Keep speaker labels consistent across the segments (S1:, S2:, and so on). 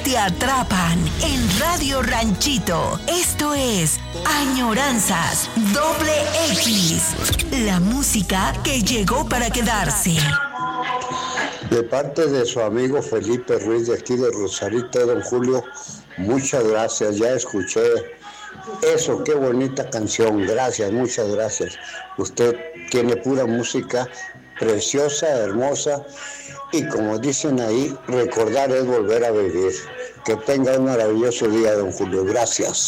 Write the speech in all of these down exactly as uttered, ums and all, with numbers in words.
S1: te atrapan en Radio Ranchito. Esto es Añoranzas Doble X, la música que llegó para quedarse.
S2: De parte de su amigo Felipe Ruiz de aquí de Rosarito, don Julio, muchas gracias, ya escuché eso, qué bonita canción, gracias, muchas gracias. Usted tiene pura música preciosa, hermosa, y como dicen ahí, recordar es volver a vivir. Que tenga un maravilloso día, don Julio, gracias.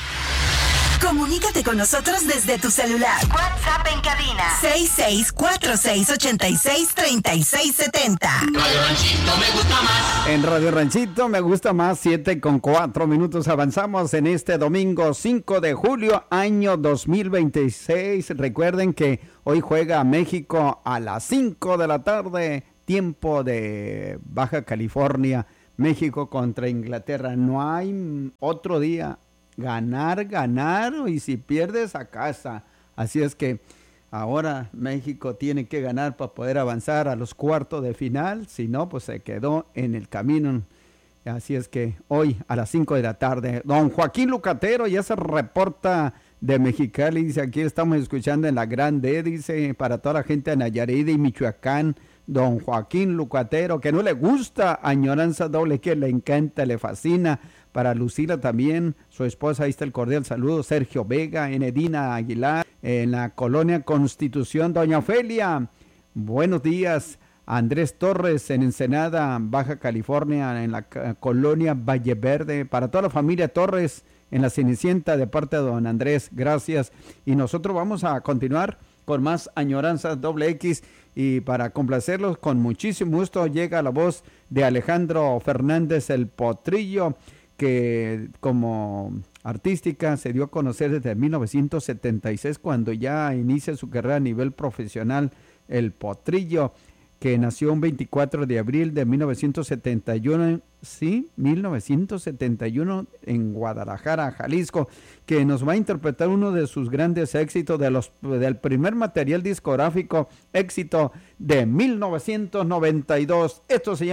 S1: Comunícate con nosotros desde tu celular. WhatsApp en cabina seis seis cuatro seis ocho seis tres seis siete cero.
S3: Radio Ranchito me gusta más.
S4: En Radio Ranchito me gusta más, siete con cuatro minutos. Avanzamos en este domingo cinco de julio, año dos mil veintiséis. Recuerden que hoy juega México a las cinco de la tarde, tiempo de Baja California. México contra Inglaterra. No hay otro día. Ganar, ganar, y si pierdes, a casa. Así es que ahora México tiene que ganar para poder avanzar a los cuartos de final. Si no, pues se quedó en el camino. Así es que hoy a las cinco de la tarde, don Joaquín Lucatero ya se reporta de Mexicali. Dice, aquí estamos escuchando en la Grande, dice, para toda la gente de Nayarit y Michoacán. Don Joaquín Lucatero, que no le gusta Añoranza Doble, que le encanta, le fascina. Para Lucila también, su esposa, ahí está el cordial saludo. Sergio Vega, Enedina Aguilar, en la Colonia Constitución. Doña Ofelia, buenos días. Andrés Torres, en Ensenada, Baja California, en la uh, Colonia Valle Verde. Para toda la familia Torres, en la Cenicienta, de parte de don Andrés, gracias. Y nosotros vamos a continuar con más Añoranzas Doble X, y para complacerlos con muchísimo gusto llega la voz de Alejandro Fernández el Potrillo, que como artística se dio a conocer desde mil novecientos setenta y seis, cuando ya inicia su carrera a nivel profesional, el Potrillo, que nació un veinticuatro de abril de mil novecientos setenta y uno, sí, mil novecientos setenta y uno, en Guadalajara, Jalisco, que nos va a interpretar uno de sus grandes éxitos de los, del primer material discográfico, éxito de mil novecientos noventa y dos. Esto se llama